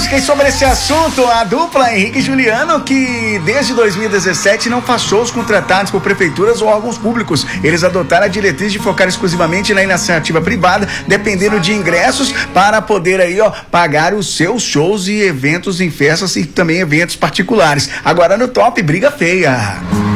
música. E sobre esse assunto, a dupla Henrique e Juliano, que desde 2017 não faz shows contratados por prefeituras ou órgãos públicos. Eles adotaram a diretriz de focar exclusivamente na iniciativa privada, dependendo de ingressos para poder aí, pagar os seus shows e eventos em festas e também eventos particulares. Agora no top, briga feia.